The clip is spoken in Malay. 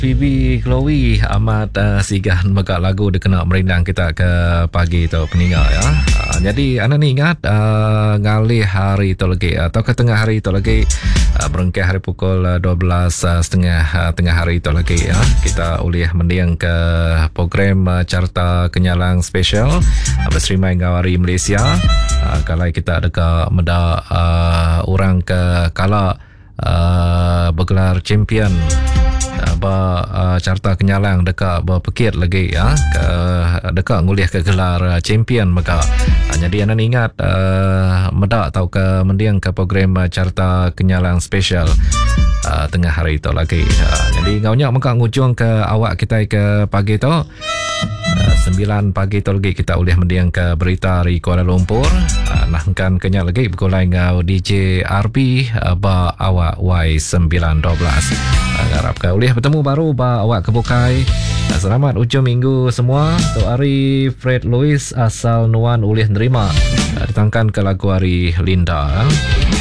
Phoebe Chloe amat sigan megak lagu dia kena merindang kita ke pagi tu peninggal ya. Jadi anda ni ingat ngalih hari tu lagi atau ke tengah hari tu lagi berengkah hari pukul 12 tengah hari tu lagi ya. Kita ulih mendiang ke program Carta Kenyalang Special bersrimai ngawari Malaysia. Kalau kita dekat meda orang ke kala bergelar champion Carta Kenyalang dekat berpekit lagi ya dekat nguliah ke gelar champion maka jadi anda ingat medak atau ke mendiang ke program Carta Kenyalang Special tengah hari itu lagi jadi ngaunya maka ngujung ke awak kita ke pagi tu 9 pagi tu lagi kita boleh mendiang ke berita di Kuala Lumpur nahkan kenya lagi berkulai ngau DJ RB ba awak Y912 harap kau boleh bertemu baru ba awak kebukai. Selamat ujung minggu semua. Tu hari Fred Louis asal Nuan ulih nerima ditangkan ke lagu hari Linda.